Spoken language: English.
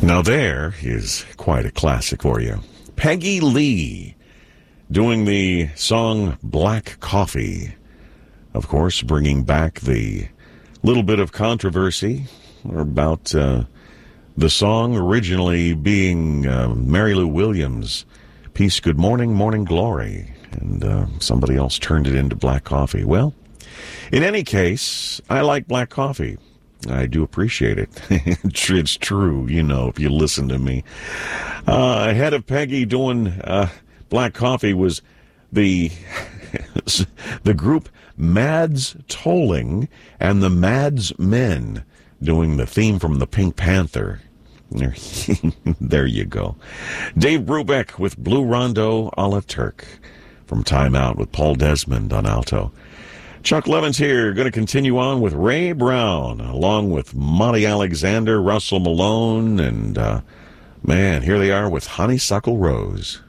Now there is quite a classic for you. Peggy Lee doing the song Black Coffee. Of course, bringing back the little bit of controversy about the song originally being Mary Lou Williams' piece, Good Morning, Morning Glory. And somebody else turned it into Black Coffee. Well, in any case, I like black coffee. I do appreciate it. It's true, you know, if you listen to me. Ahead of Peggy doing Black Coffee was the group Mads Tolling and the Mads Men doing the theme from the Pink Panther. There you go. Dave Brubeck with Blue Rondo a la Turk from Time Out with Paul Desmond on alto. Chuck Levins here, going to continue on with Ray Brown, along with Monty Alexander, Russell Malone, and, man, here they are with Honeysuckle Rose.